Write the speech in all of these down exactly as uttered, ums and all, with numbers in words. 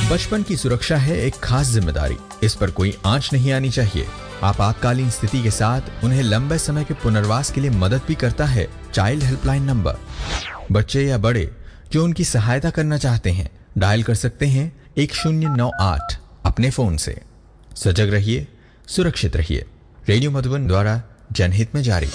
बचपन की सुरक्षा है एक खास जिम्मेदारी। इस पर कोई आंच नहीं आनी चाहिए। आपातकालीन स्थिति के साथ उन्हें लंबे समय के पुनर्वास के लिए मदद भी करता है चाइल्ड हेल्पलाइन नंबर। बच्चे या बड़े जो उनकी सहायता करना चाहते हैं डायल कर सकते हैं एक शून्य नौ आठ अपने फोन से। सजग रहिए, सुरक्षित रहिए। रेडियो मधुबन द्वारा जनहित में जारी।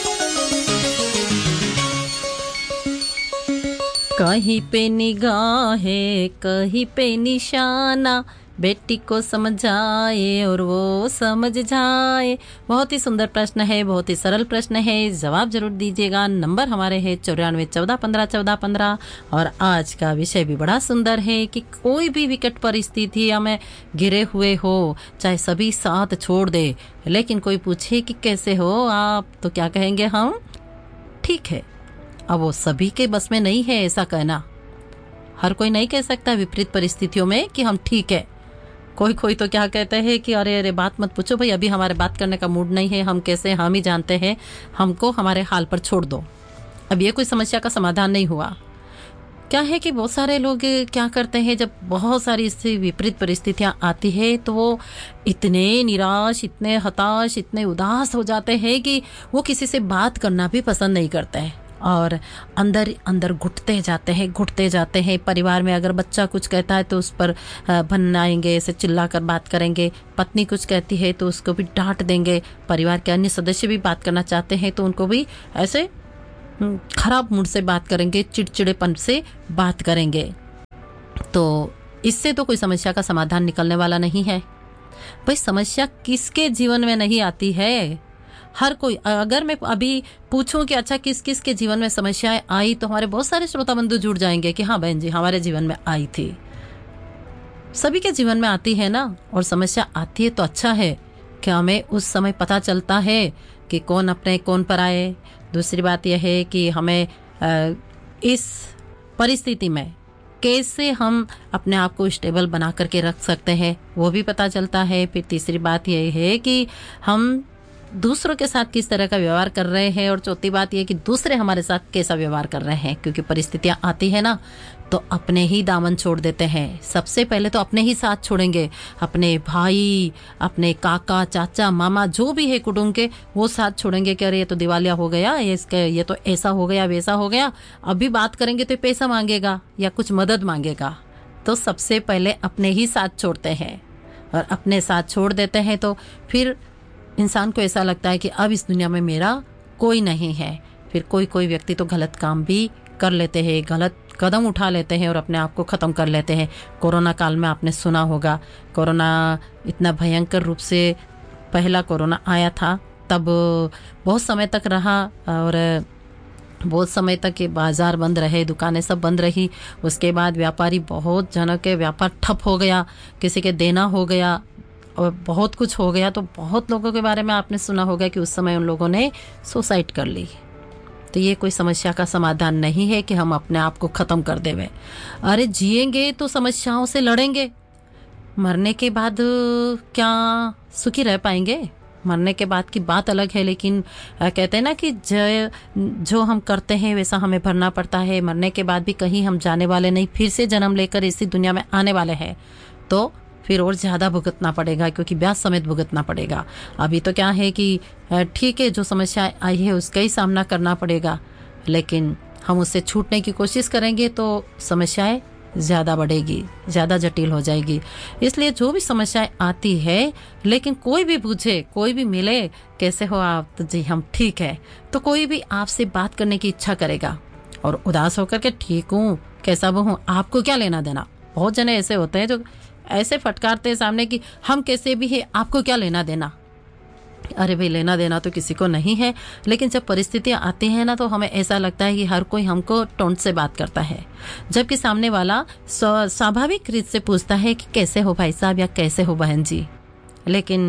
कहीं पे निगाहें कहीं पे निशाना, बेटी को समझाए और वो समझ जाए। बहुत ही सुंदर प्रश्न है, बहुत ही सरल प्रश्न है, जवाब जरूर दीजिएगा। नंबर हमारे है चौरानवे चौदह पंद्रह चौदह पंद्रह। और आज का विषय भी बड़ा सुंदर है कि कोई भी विकट परिस्थितियां में घिरे हुए हो, चाहे सभी साथ छोड़ दे, लेकिन कोई पूछे कि कैसे हो आप, तो क्या कहेंगे हम? ठीक है। अब वो सभी के बस में नहीं है ऐसा कहना। हर कोई नहीं कह सकता विपरीत परिस्थितियों में कि हम ठीक है। कोई कोई तो क्या कहते हैं कि अरे अरे बात मत पूछो भाई, अभी हमारे बात करने का मूड नहीं है, हम कैसे, हम ही जानते हैं, हमको हमारे हाल पर छोड़ दो। अब ये कोई समस्या का समाधान नहीं हुआ। क्या है कि बहुत सारे लोग क्या करते हैं, जब बहुत सारी इससे विपरीत परिस्थितियां आती है तो वो इतने निराश, इतने हताश, इतने उदास हो जाते हैं कि वो किसी से बात करना भी पसंद नहीं करते हैं और अंदर अंदर घुटते जाते हैं घुटते जाते हैं। परिवार में अगर बच्चा कुछ कहता है तो उस पर भनाएंगे, ऐसे चिल्लाकर बात करेंगे। पत्नी कुछ कहती है तो उसको भी डांट देंगे। परिवार के अन्य सदस्य भी बात करना चाहते हैं तो उनको भी ऐसे खराब मूड से बात करेंगे, चिड़चिड़ेपन से बात करेंगे। तो इससे तो कोई समस्या का समाधान निकलने वाला नहीं है। भाई समस्या किसके जीवन में नहीं आती है? हर कोई। अगर मैं अभी पूछूं कि अच्छा किस किस के जीवन में समस्याएं आई, तो हमारे बहुत सारे श्रोता बंधु जुड़ जाएंगे कि हाँ बहन जी हमारे जीवन में आई थी। सभी के जीवन में आती है ना। और समस्या आती है तो अच्छा है कि हमें उस समय पता चलता है कि कौन अपने कौन पर आए। दूसरी बात यह है कि हमें इस परिस्थिति में कैसे हम अपने आप को स्टेबल बना करके रख सकते हैं वो भी पता चलता है। फिर तीसरी बात यह है कि हम दूसरों के साथ किस तरह का व्यवहार कर रहे हैं, और चौथी बात यह कि दूसरे हमारे साथ कैसा व्यवहार कर रहे हैं। क्योंकि परिस्थितियां आती है ना तो अपने ही दामन छोड़ देते हैं। सबसे पहले तो अपने ही साथ छोड़ेंगे, अपने भाई, अपने काका, चाचा, मामा, जो भी है कुटुंब के, वो साथ छोड़ेंगे कि अरे ये तो दिवालिया हो गया, ये इसके ये तो ऐसा हो गया, वैसा हो गया। अभी बात करेंगे तो पैसा मांगेगा या कुछ मदद मांगेगा। तो सबसे पहले अपने ही साथ छोड़ते हैं और अपने साथ छोड़ देते हैं तो फिर इंसान को ऐसा लगता है कि अब इस दुनिया में मेरा कोई नहीं है। फिर कोई कोई व्यक्ति तो गलत काम भी कर लेते हैं, गलत कदम उठा लेते हैं और अपने आप को ख़त्म कर लेते हैं। कोरोना काल में आपने सुना होगा, कोरोना इतना भयंकर रूप से पहला कोरोना आया था, तब बहुत समय तक रहा और बहुत समय तक ये बाजार बंद रहे, दुकानें सब बंद रही। उसके बाद व्यापारी, बहुत जनों के व्यापार ठप हो गया, किसी के देना हो गया और बहुत कुछ हो गया। तो बहुत लोगों के बारे में आपने सुना होगा कि उस समय उन लोगों ने सुसाइड कर ली। तो ये कोई समस्या का समाधान नहीं है कि हम अपने आप को ख़त्म कर देवे। अरे जिएंगे तो समस्याओं से लड़ेंगे, मरने के बाद क्या सुखी रह पाएंगे? मरने के बाद की बात अलग है, लेकिन कहते हैं ना कि जो हम करते हैं वैसा हमें भरना पड़ता है। मरने के बाद भी कहीं हम जाने वाले नहीं, फिर से जन्म लेकर इसी दुनिया में आने वाले हैं। तो फिर और ज़्यादा भुगतना पड़ेगा, क्योंकि ब्याज समेत भुगतना पड़ेगा। अभी तो क्या है कि ठीक है, जो समस्या आई है उसका ही सामना करना पड़ेगा, लेकिन हम उससे छूटने की कोशिश करेंगे तो समस्याएं ज़्यादा बढ़ेगी, ज़्यादा जटिल हो जाएगी। इसलिए जो भी समस्याएं आती है, लेकिन कोई भी पूछे, कोई भी मिले, कैसे हो आप, तो जी हम ठीक है, तो कोई भी आपसे बात करने की इच्छा करेगा। और उदास होकर के ठीक हूँ, कैसा वो हूँ, आपको क्या लेना देना। बहुत जने ऐसे होते हैं जो ऐसे फटकारते हैं सामने कि हम कैसे भी है, आपको क्या लेना देना। अरे भाई लेना देना तो किसी को नहीं है, लेकिन जब परिस्थितियां आती हैं ना तो हमें ऐसा लगता है कि हर कोई हमको टोंट से बात करता है, जबकि सामने वाला स्वाभाविक रीत से पूछता है कि कैसे हो भाई साहब या कैसे हो बहन जी। लेकिन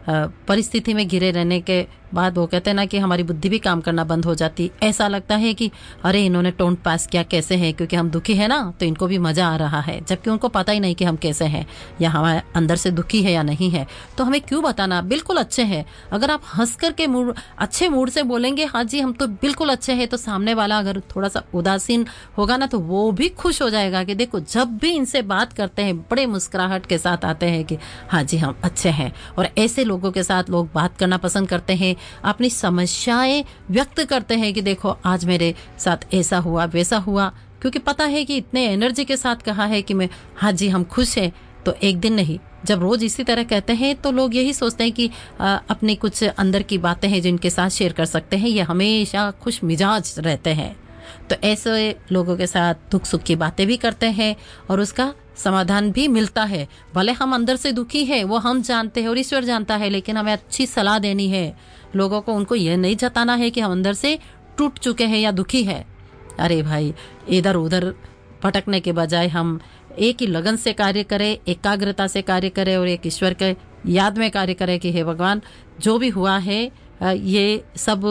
परिस्थिति में घिरे रहने के बाद वो कहते हैं ना कि हमारी बुद्धि भी काम करना बंद हो जाती। ऐसा लगता है कि अरे इन्होंने टोन पास किया कैसे है, क्योंकि हम दुखी है ना तो इनको भी मजा आ रहा है, जबकि उनको पता ही नहीं कि हम कैसे हैं या हमारे अंदर से दुखी है या नहीं है। तो हमें क्यों बताना, बिल्कुल अच्छे हैं। अगर आप हंस करके मूड अच्छे मूड से बोलेंगे हाँ जी हम तो बिल्कुल अच्छे हैं, तो सामने वाला अगर थोड़ा सा उदासीन होगा ना तो वो भी खुश हो जाएगा कि देखो जब भी इनसे बात करते हैं बड़े मुस्कुराहट के साथ आते हैं कि हाँ जी हम अच्छे हैं। और ऐसे लोगों के साथ लोग बात करना पसंद करते हैं, अपनी समस्याएं व्यक्त करते हैं कि देखो आज मेरे साथ ऐसा हुआ वैसा हुआ, क्योंकि पता है कि इतने एनर्जी के साथ कहा है कि मैं हाँ जी हम खुश हैं। तो एक दिन नहीं, जब रोज इसी तरह कहते हैं तो लोग यही सोचते हैं कि आ, अपनी कुछ अंदर की बातें हैं जिनके साथ शेयर कर सकते हैं, ये हमेशा खुश मिजाज रहते हैं। तो ऐसे लोगों के साथ दुख सुख की बातें भी करते हैं और उसका समाधान भी मिलता है। भले हम अंदर से दुखी है वो हम जानते हैं और ईश्वर जानता है, लेकिन हमें अच्छी सलाह देनी है लोगों को। उनको यह नहीं जताना है कि हम अंदर से टूट चुके हैं या दुखी है। अरे भाई इधर उधर भटकने के बजाय हम एक ही लगन से कार्य करें, एकाग्रता से कार्य करें और एक ईश्वर के याद में कार्य करें कि हे भगवान जो भी हुआ है ये सब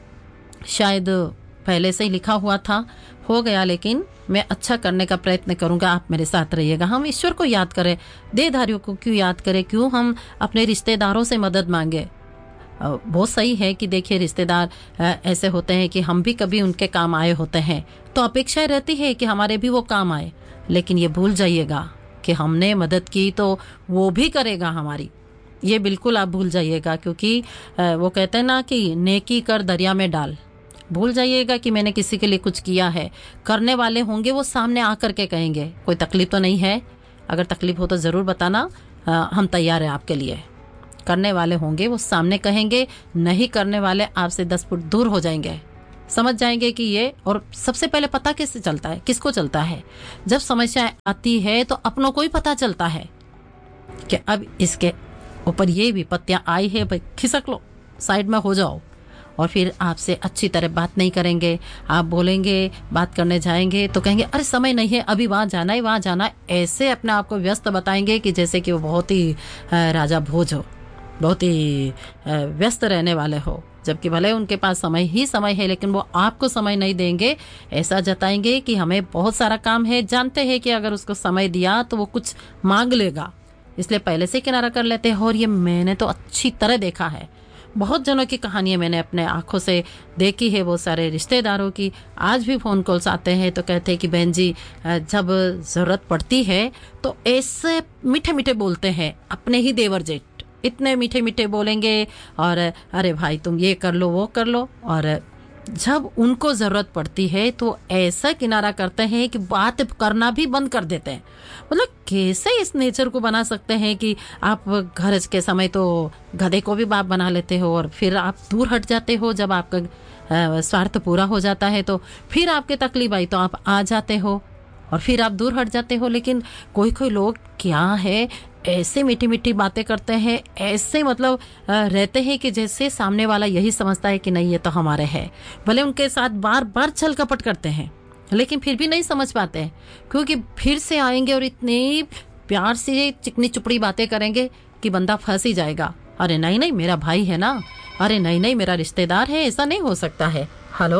शायद पहले से ही लिखा हुआ था, हो गया, लेकिन मैं अच्छा करने का प्रयत्न करूंगा, आप मेरे साथ रहिएगा। हम ईश्वर को याद करें, देहधारियों को क्यों याद करें, क्यों हम अपने रिश्तेदारों से मदद मांगे। बहुत सही है कि देखिए रिश्तेदार ऐसे होते हैं कि हम भी कभी उनके काम आए होते हैं, तो अपेक्षाएं रहती है कि हमारे भी वो काम आए, लेकिन ये भूल जाइएगा कि हमने मदद की तो वो भी करेगा हमारी, ये बिल्कुल आप भूल जाइएगा। क्योंकि वो कहते हैं ना कि नेकी कर दरिया में डाल, भूल जाइएगा कि मैंने किसी के लिए कुछ किया है। करने वाले होंगे वो सामने आकर के कहेंगे कोई तकलीफ तो नहीं है, अगर तकलीफ हो तो ज़रूर बताना, हम तैयार हैं आपके लिए। करने वाले होंगे वो सामने कहेंगे, नहीं करने वाले आपसे दस फुट दूर हो जाएंगे, समझ जाएंगे कि ये। और सबसे पहले पता किससे चलता है, किसको चलता है, जब समस्या आती है तो अपनों को ही पता चलता है कि अब इसके ऊपर ये विपत्तियां आई है, भाई खिसक लो, साइड में हो जाओ। और फिर आपसे अच्छी तरह बात नहीं करेंगे, आप बोलेंगे बात करने जाएंगे तो कहेंगे अरे समय नहीं है, अभी वहाँ जाना है वहाँ जाना है, ऐसे अपने आप को व्यस्त बताएंगे कि जैसे कि वो बहुत ही राजा भोज हो, बहुत ही व्यस्त रहने वाले हो, जबकि भले उनके पास समय ही समय है लेकिन वो आपको समय नहीं देंगे। ऐसा जताएंगे कि हमें बहुत सारा काम है, जानते हैं कि अगर उसको समय दिया तो वो कुछ मांग लेगा, इसलिए पहले से किनारा कर लेते हैं। और ये मैंने तो अच्छी तरह देखा है, बहुत जनों की कहानियां मैंने अपने आंखों से देखी है, बहुत सारे रिश्तेदारों की। आज भी फ़ोन कॉल्स आते हैं तो कहते हैं कि बहन जी जब ज़रूरत पड़ती है तो ऐसे मीठे मीठे बोलते हैं, अपने ही देवर जेठ इतने मीठे मीठे बोलेंगे और अरे भाई तुम ये कर लो वो कर लो। और जब उनको ज़रूरत पड़ती है तो ऐसा किनारा करते हैं कि बात करना भी बंद कर देते हैं। मतलब कैसे इस नेचर को बना सकते हैं कि आप घर के समय तो गधे को भी बाप बना लेते हो और फिर आप दूर हट जाते हो, जब आपका स्वार्थ पूरा हो जाता है तो फिर आपके तकलीफ आई तो आप आ जाते हो और फिर आप दूर हट जाते हो। लेकिन कोई कोई लोग क्या है ऐसे मीठी मीठी बातें करते हैं, ऐसे मतलब रहते हैं कि जैसे सामने वाला यही समझता है कि नहीं ये तो हमारे है। भले उनके साथ बार बार छल कपट करते हैं लेकिन फिर भी नहीं समझ पाते हैं, क्योंकि फिर से आएंगे और इतनी प्यार से चिकनी चुपड़ी बातें करेंगे कि बंदा फंस ही जाएगा। अरे नहीं नहीं मेरा भाई है ना, अरे नहीं नहीं मेरा रिश्तेदार है, ऐसा नहीं हो सकता है। Hello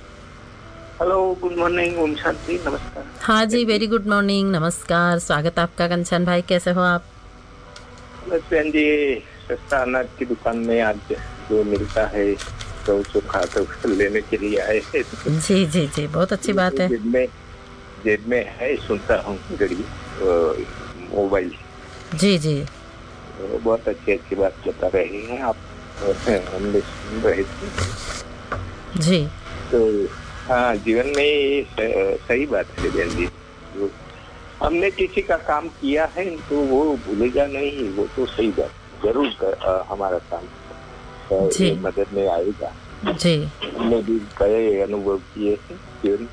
hello, good morning Om Shanti, नमस्कार। हाँ जी वेरी गुड मॉर्निंग, नमस्कार, स्वागत आपका कंचन भाई, कैसे हो आप? बस बहन जी सस्ता अनाज की दुकान में आज जो मिलता है तो चोखा तो लेने के लिए आए हैं। जी जी जी बहुत अच्छी बात है। जेब में जेब में है, सुनता हूँ घड़ी मोबाइल। जी जी बहुत अच्छी अच्छी बात बता रहे हैं आप, हमने सुन रहे थे जी। तो हाँ जीवन में ये सही बात है बहन जी, हमने किसी का काम किया है तो वो भूलेगा नहीं, वो तो सही बात, जरूर कर, आ, हमारा काम जी मदद में आएगा। जी हमने भी कई अनुभव किए हैं जीवन,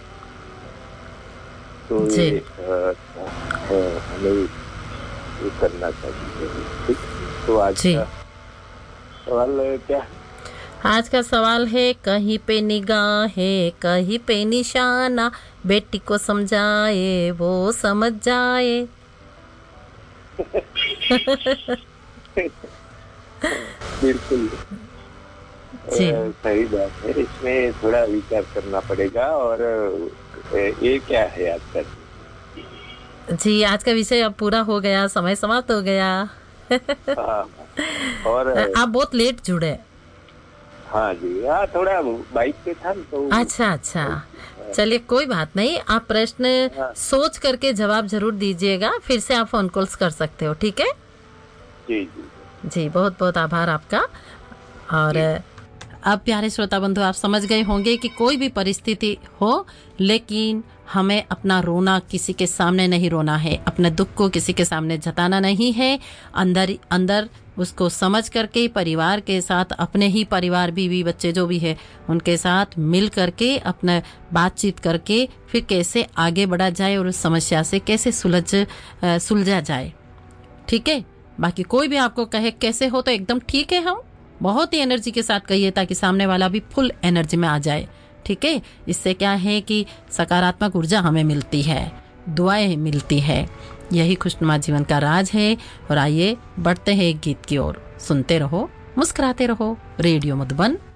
तो ये हमें ये करना चाहिए। तो आज का सवाल क्या है? आज का सवाल है कहीं पे निगाह है कहीं पे निशाना, बेटी को समझाए वो समझ जाए। बिल्कुल जी। अ, सही बात है, इसमें थोड़ा विचार करना पड़ेगा। और अ, ये क्या है आज का? जी, आज का विषय अब पूरा हो गया, समय समाप्त हो गया। हाँ, और आप बहुत लेट जुड़े। हाँ जी, हाँ थोड़ा बाइक पे था न, तो अच्छा अच्छा, चलिए कोई बात नहीं। आप प्रश्न हाँ। सोच करके जवाब जरूर दीजिएगा, फिर से आप फोन कॉल्स कर सकते हो, ठीक है? जी जी जी, बहुत बहुत आभार आपका। और अब प्यारे श्रोता बंधु, आप समझ गए होंगे कि कोई भी परिस्थिति हो, लेकिन हमें अपना रोना किसी के सामने नहीं रोना है, अपने दुख को किसी के सामने जताना नहीं है। अंदर अंदर उसको समझ करके परिवार के साथ, अपने ही परिवार, बीवी बच्चे जो भी है, उनके साथ मिल करके अपने बातचीत करके फिर कैसे आगे बढ़ा जाए और उस समस्या से कैसे सुलझ सुलझा जाए, ठीक है? बाकी कोई भी आपको कहे कैसे हो, तो एकदम ठीक है, हम बहुत ही एनर्जी के साथ कहिए ताकि सामने वाला भी फुल एनर्जी में आ जाए, ठीक है? इससे क्या है कि सकारात्मक ऊर्जा हमें मिलती है, दुआएं मिलती है। यही खुशनुमा जीवन का राज है। और आइए बढ़ते हैं एक गीत की ओर। सुनते रहो, मुस्कुराते रहो। रेडियो मधुबन